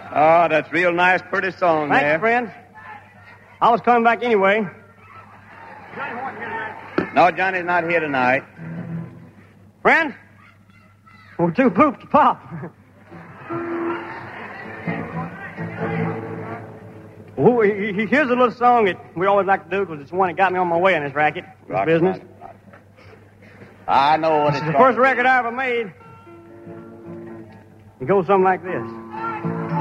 Oh, that's real nice, pretty song Thanks, there. friends. I was coming back anyway. No, Johnny's not here tonight. Friends, we're too pooped to pop. Well, here's a little song that we always like to do because it's the one that got me on my way in this racket, this business. I know what It's the first record I ever made. It goes something like this.